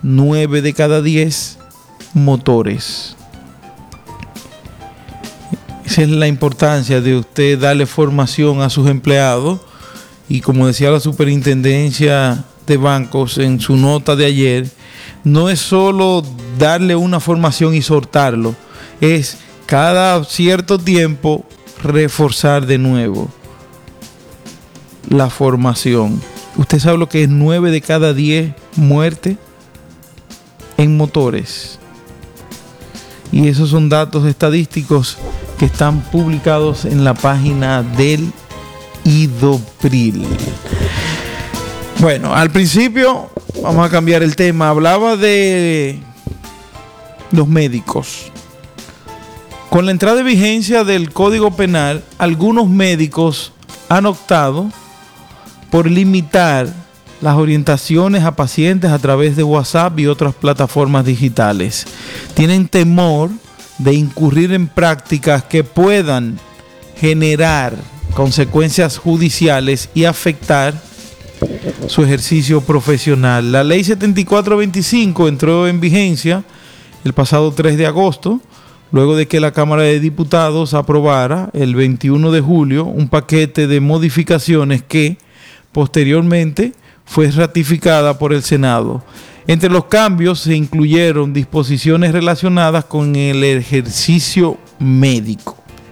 9 de cada 10 motores. Esa es la importancia de usted darle formación a sus empleados. Y como decía la superintendencia de bancos en su nota de ayer, no es solo darle una formación y soltarlo, es cada cierto tiempo reforzar de nuevo la formación. ¿Usted sabe lo que es 9 de cada 10 muertes en motores? Y esos son datos estadísticos que están publicados en la página del IDOPRIL. Bueno, al principio, vamos a cambiar el tema, hablaba de los médicos. Con la entrada de vigencia del Código Penal, algunos médicos han optado por limitar las orientaciones a pacientes a través de WhatsApp y otras plataformas digitales. Tienen temor de incurrir en prácticas que puedan generar consecuencias judiciales y afectar su ejercicio profesional. La ley 7425 entró en vigencia el pasado 3 de agosto, luego de que la Cámara de Diputados aprobara el 21 de julio un paquete de modificaciones que posteriormente fue ratificada por el Senado. Entre los cambios se incluyeron disposiciones relacionadas con el ejercicio médico.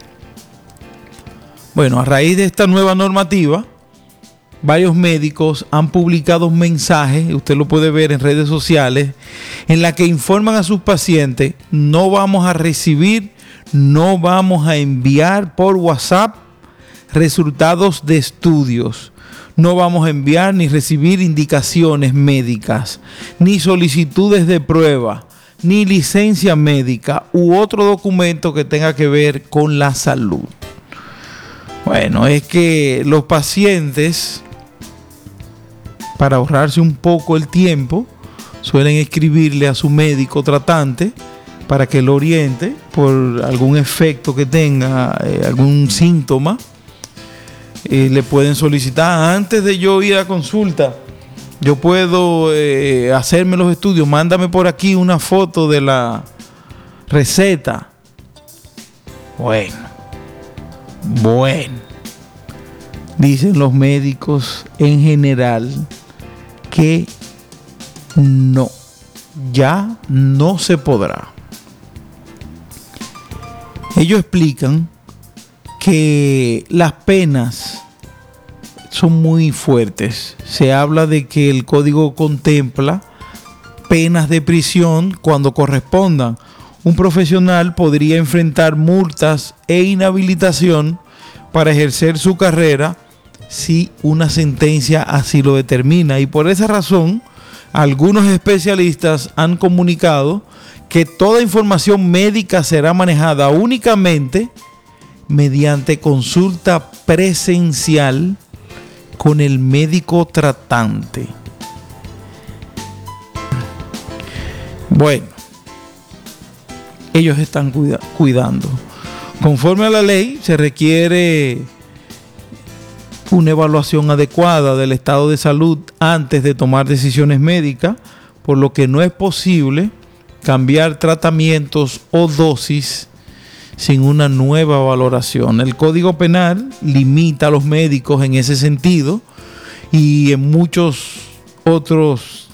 Bueno, a raíz de esta nueva normativa, varios médicos han publicado mensajes, usted lo puede ver en redes sociales, en la que informan a sus pacientes: no vamos a recibir, no vamos a enviar por WhatsApp resultados de estudios. No vamos a enviar ni recibir indicaciones médicas, ni solicitudes de prueba, ni licencia médica u otro documento que tenga que ver con la salud. Bueno, es que los pacientes, para ahorrarse un poco el tiempo, suelen escribirle a su médico tratante para que lo oriente por algún efecto que tenga, algún síntoma. Le pueden solicitar: antes de yo ir a consulta, yo puedo hacerme los estudios, mándame por aquí una foto de la receta. Bueno, dicen los médicos en general que no, ya no se podrá. Ellos explican que las penas son muy fuertes. Se habla de que el código contempla penas de prisión cuando correspondan. Un profesional podría enfrentar multas e inhabilitación para ejercer su carrera si una sentencia así lo determina. Y por esa razón, algunos especialistas han comunicado que toda información médica será manejada únicamente mediante consulta presencial con el médico tratante. Bueno, ellos están cuidando. Conforme a la ley, se requiere una evaluación adecuada del estado de salud antes de tomar decisiones médicas, por lo que no es posible cambiar tratamientos o dosis sin una nueva valoración. El Código Penal limita a los médicos en ese sentido, y en muchos otros.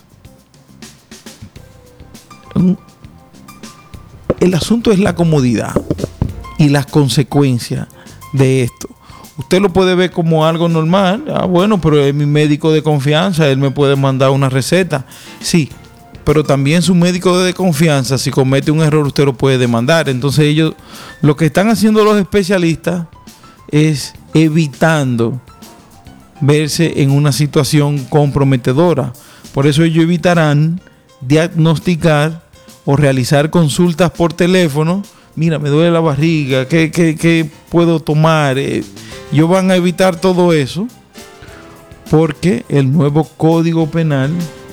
El asunto es la comodidad y las consecuencias de esto. Usted lo puede ver como algo normal. Bueno, pero es mi médico de confianza, él me puede mandar una receta. Sí, pero también su médico de confianza, si comete un error, usted lo puede demandar. Entonces ellos, lo que están haciendo los especialistas es evitando verse en una situación comprometedora. Por eso ellos evitarán diagnosticar o realizar consultas por teléfono. Mira, me duele la barriga, ¿qué puedo tomar? Ellos van a evitar todo eso, porque el nuevo Código Penal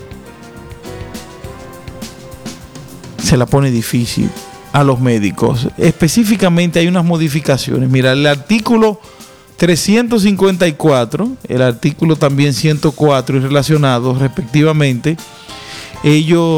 se la pone difícil a los médicos. Específicamente hay unas modificaciones. Mira, el artículo 354, el artículo también 104 y relacionados respectivamente, ellos